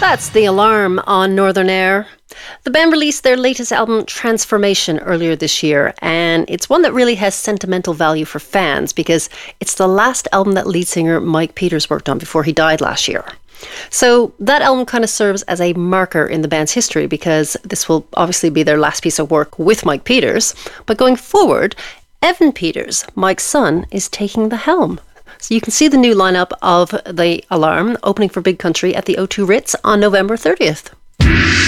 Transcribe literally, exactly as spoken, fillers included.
That's The Alarm on Northern Air. The band released their latest album, Transformation, earlier this year, and it's one that really has sentimental value for fans because it's the last album that lead singer Mike Peters worked on before he died last year. So that album kind of serves as a marker in the band's history because this will obviously be their last piece of work with Mike Peters. But going forward, Evan Peters, Mike's son, is taking the helm. So you can see the new lineup of The Alarm opening for Big Country at the O two Ritz on November thirtieth.